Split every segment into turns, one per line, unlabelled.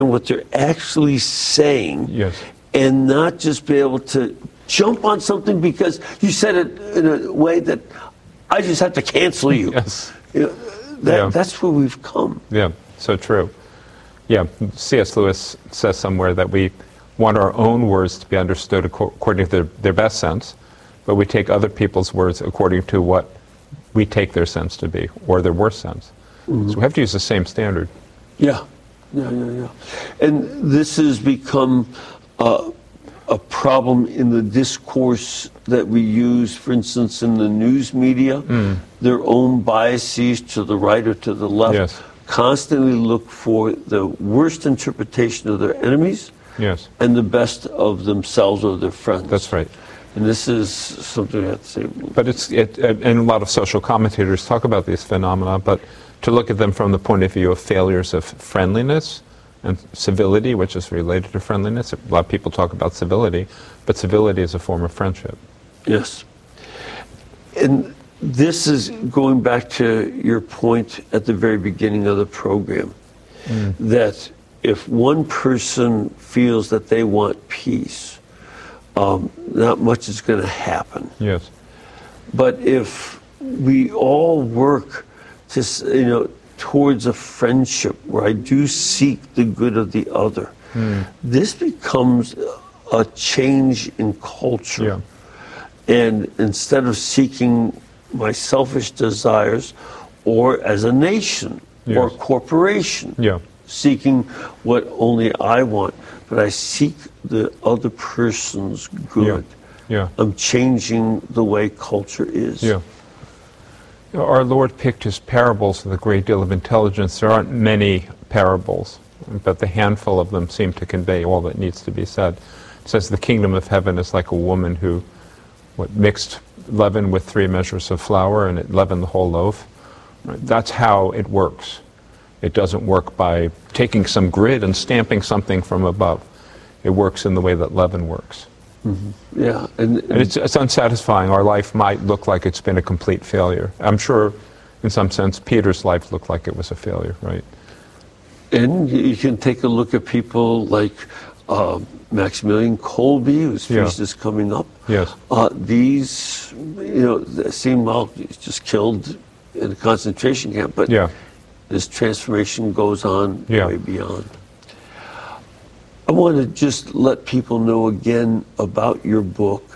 what they're actually saying,
Yes.
and not just be able to jump on something because you said it in a way that I just have to cancel you.
Yes.
That's where we've come.
Yeah, so true. Yeah, C.S. Lewis says somewhere that we want our own words to be understood according to their best sense, but we take other people's words according to what we take their sense to be, or their worst sense. Mm-hmm. So we have to use the same standard.
Yeah. And this has become a problem in the discourse that we use, for instance, in the news media. Their own biases to the right or to the left.
Yes.
Constantly look for the worst interpretation of their enemies.
Yes.
And the best of themselves or their friends.
That's right.
And this is something I have to say.
But and a lot of social commentators talk about these phenomena, but to look at them from the point of view of failures of friendliness and civility, which is related to friendliness. A lot of people talk about civility, but civility is a form of friendship.
Yes. And this is going back to your point at the very beginning of the program, that if one person feels that they want peace, not much is going to happen.
Yes.
But if we all work to, towards a friendship where I do seek the good of the other, this becomes a change in culture.
Yeah.
And instead of seeking my selfish desires, or as a nation, or corporation, seeking what only I want, but I seek the other person's good. I'm changing the way culture is.
Our Lord picked his parables with a great deal of intelligence. There aren't many parables, but the handful of them seem to convey all that needs to be said. It says the kingdom of heaven is like a woman who mixed leaven with 3 measures of flour, and it leavened the whole loaf. That's how it works. It doesn't work by taking some grid and stamping something from above. It works in the way that leaven works.
Yeah,
and it's unsatisfying. Our life might look like it's been a complete failure. I'm sure, in some sense, Peter's life looked like it was a failure, right?
And you can take a look at people like Maximilian Kolbe, whose feast is coming up.
Yes.
These, seem just killed in a concentration camp, but this transformation goes on way beyond. I want to just let people know again about your book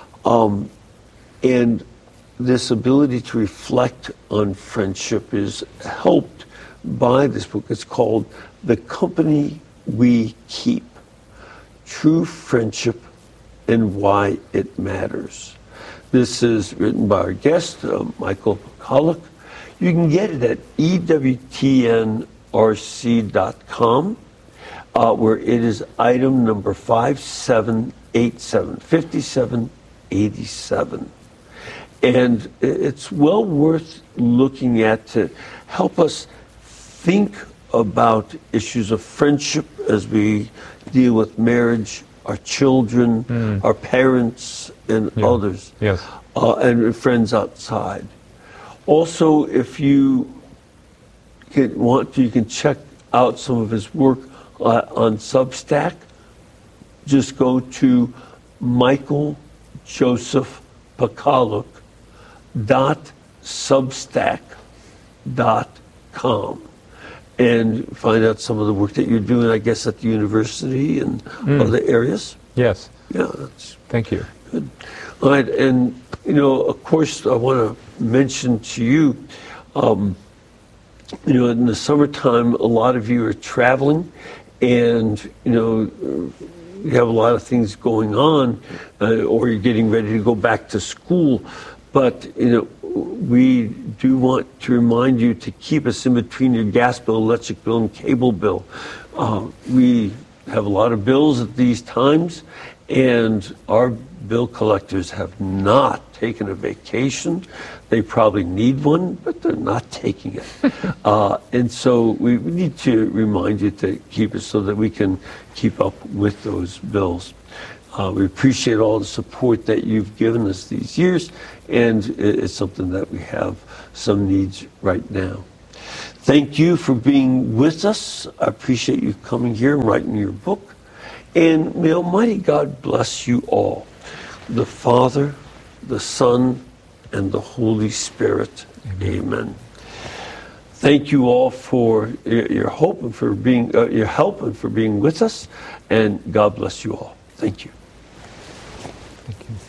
and this ability to reflect on friendship is helped by this book. It's called The Company We Keep, True Friendship and Why It Matters. This is written by our guest, Michael Pacaluk. You can get it at EWTNRC.com. Where it is item number 5787. And it's well worth looking at to help us think about issues of friendship as we deal with marriage, our children, our parents, and others, and friends outside. Also, if you want to, you can check out some of his work on Substack. Just go to michaeljosephpacaluk.substack.com and find out some of the work that you're doing, I guess, at the university and other areas.
Yes.
Yeah.
Thank you.
Good. All right. And, of course, I want to mention to you, in the summertime, a lot of you are traveling and, you have a lot of things going on or you're getting ready to go back to school. But, we do want to remind you to keep us in between your gas bill, electric bill, and cable bill. We have a lot of bills at these times, and our bill collectors have not taken a vacation. They probably need one, but they're not taking it. And so we need to remind you to keep it so that we can keep up with those bills. We appreciate all the support that you've given us these years, and it's something that we have some needs right now. Thank you for being with us. I appreciate you coming here and writing your book. And may Almighty God bless you all, the Father, the Son, and the Holy Spirit. Amen. Thank you all for your hope and for being your help and for being with us. And God bless you all. Thank you.
Thank you.